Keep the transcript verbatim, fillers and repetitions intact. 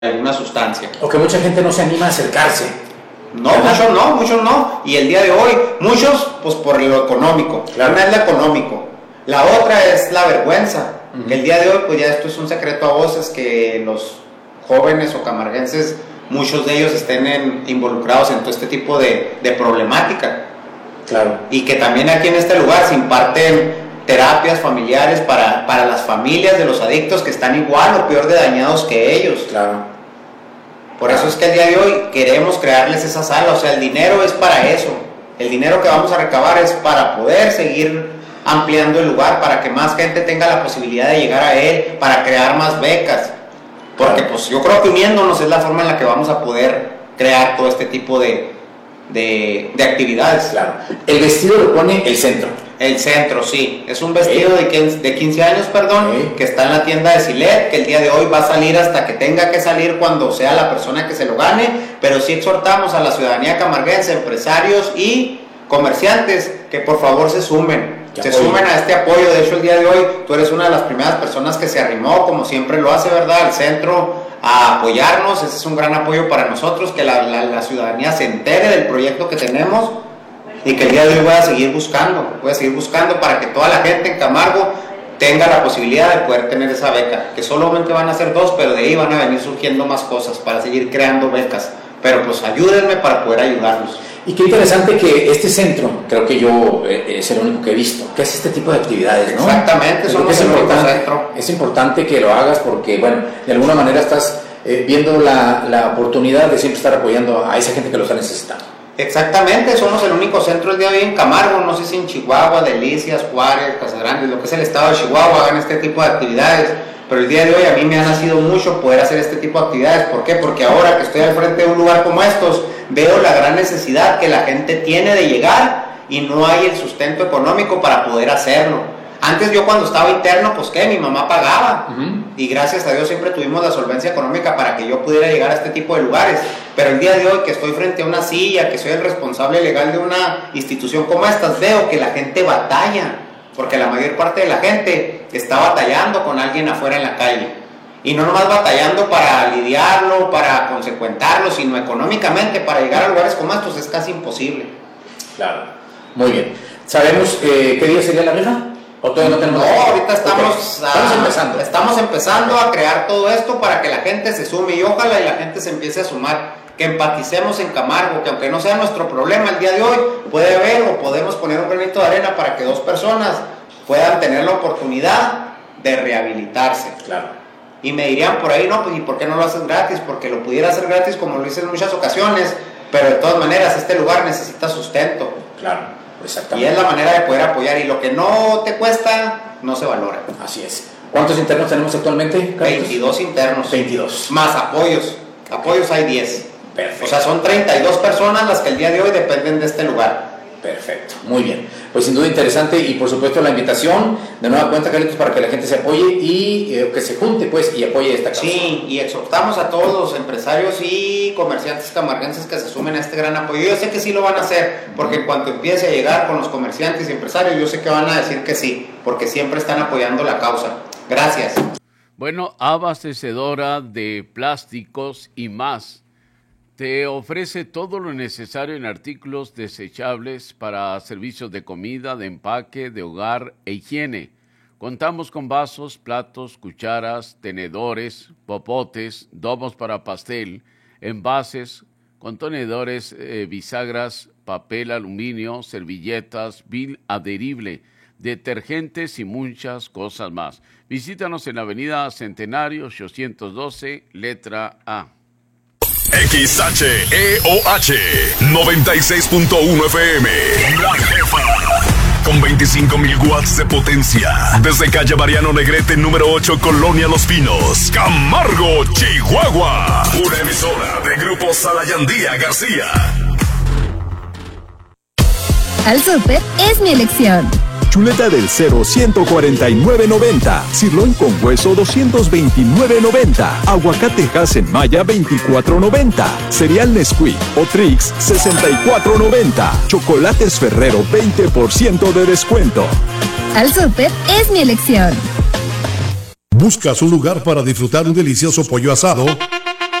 alguna sustancia. O que mucha gente no se anima a acercarse. No, ¿verdad? muchos no, muchos no. Y el día de hoy, muchos, pues por lo económico. Claro. Una es lo económico. La otra es la vergüenza. Uh-huh. El día de hoy, pues ya esto es un secreto a voces que los jóvenes o camarguenses, muchos de ellos estén en, involucrados en todo este tipo de, de problemática. Claro. Y que también aquí en este lugar se imparten terapias familiares para, para las familias de los adictos que están igual o peor de dañados que ellos. Claro. Por eso es que el día de hoy queremos crearles esa sala. O sea, el dinero es para eso. El dinero que vamos a recabar es para poder seguir ampliando el lugar, para que más gente tenga la posibilidad de llegar a él, para crear más becas. Porque pues yo creo que uniéndonos es la forma en la que vamos a poder crear todo este tipo de, de, de actividades. Claro. El vestido lo pone el centro. El centro, sí. Es un vestido de quince, de quince años, perdón, sí. que está en la tienda de Silet, que el día de hoy va a salir hasta que tenga que salir cuando sea la persona que se lo gane, pero sí exhortamos a la ciudadanía camarguense, empresarios y comerciantes, que por favor se sumen. Se apoyo. sumen a este apoyo. De hecho, el día de hoy tú eres una de las primeras personas que se arrimó, como siempre lo hace, ¿verdad?, al centro a apoyarnos. Ese es un gran apoyo para nosotros, que la, la, la ciudadanía se entere del proyecto que tenemos y que el día de hoy voy a seguir buscando, voy a seguir buscando para que toda la gente en Camargo tenga la posibilidad de poder tener esa beca, que solamente van a ser dos, pero de ahí van a venir surgiendo más cosas para seguir creando becas. Pero pues ayúdenme para poder ayudarlos. Y qué interesante que este centro, creo que yo eh, es el único que he visto, que hace este tipo de actividades, ¿no? Exactamente, somos es el único centro. Es importante que lo hagas porque, bueno, de alguna manera estás eh, viendo la, la oportunidad de siempre estar apoyando a esa gente que lo está necesitando. Exactamente, somos el único centro el día de hoy en Camargo, no sé si en Chihuahua, Delicias, Juárez, Casagrande, lo que es el estado de Chihuahua, hagan este tipo de actividades. Pero el día de hoy a mí me ha nacido mucho poder hacer este tipo de actividades. ¿Por qué? Porque ahora que estoy al frente de un lugar como estos, veo la gran necesidad que la gente tiene de llegar y no hay el sustento económico para poder hacerlo. Antes yo cuando estaba interno, pues qué, mi mamá pagaba. Uh-huh. Y gracias a Dios siempre tuvimos la solvencia económica para que yo pudiera llegar a este tipo de lugares. Pero el día de hoy que estoy frente a una silla, que soy el responsable legal de una institución como estas, veo que la gente batalla. Porque la mayor parte de la gente está batallando con alguien afuera en la calle. Y no nomás batallando para lidiarlo, para consecuentarlo, sino económicamente para llegar a lugares como estos es casi imposible. Claro, muy bien. ¿Sabemos eh, qué día sería la rifa? ¿O todavía no tenemos? No, ahorita estamos, okay. a, estamos empezando. Estamos empezando a crear todo esto para que la gente se sume y ojalá y la gente se empiece a sumar. Que empaticemos en Camargo, que aunque no sea nuestro problema el día de hoy, puede haber o podemos poner un granito de arena para que dos personas puedan tener la oportunidad de rehabilitarse. Claro. Y me dirían por ahí, no, pues ¿y por qué no lo haces gratis? Porque lo pudiera hacer gratis como lo hice en muchas ocasiones, pero de todas maneras este lugar necesita sustento. Claro, exactamente. Y es la manera de poder apoyar, y lo que no te cuesta, no se valora. Así es. ¿Cuántos internos tenemos actualmente, Carlos? veintidós internos. veintidós. Más apoyos. Apoyos hay diez. Perfecto. O sea, son treinta y dos personas las que el día de hoy dependen de este lugar. Perfecto, muy bien. Pues sin duda interesante y por supuesto la invitación de nueva cuenta, Carlitos, para que la gente se apoye y eh, que se junte pues y apoye esta causa. Sí, y exhortamos a todos los empresarios y comerciantes camarguenses que se sumen a este gran apoyo. Yo sé que sí lo van a hacer, porque en cuanto empiece a llegar con los comerciantes y empresarios, yo sé que van a decir que sí, porque siempre están apoyando la causa. Gracias. Bueno, abastecedora de plásticos y más. Te ofrece todo lo necesario en artículos desechables para servicios de comida, de empaque, de hogar e higiene. Contamos con vasos, platos, cucharas, tenedores, popotes, domos para pastel, envases, contenedores, eh, bisagras, papel aluminio, servilletas, vil adherible, detergentes y muchas cosas más. Visítanos en la avenida Centenario ochocientos doce, letra A. X H E O H noventa y seis punto uno F M. La Jefa. Con veinticinco mil watts de potencia. Desde calle Mariano Negrete, número ocho, Colonia Los Pinos, Camargo, Chihuahua. Una emisora de Grupo Salayandía García. Al súper es mi elección. Chuleta del Cero ciento cuarenta y nueve noventa. Sirloin con hueso doscientos veintinueve noventa. Aguacate Hass Maya veinticuatro noventa. Cereal Nesquik o Trix sesenta y cuatro noventa. Chocolates Ferrero veinte por ciento de descuento. Al súper es mi elección. ¿Buscas un lugar para disfrutar un delicioso pollo asado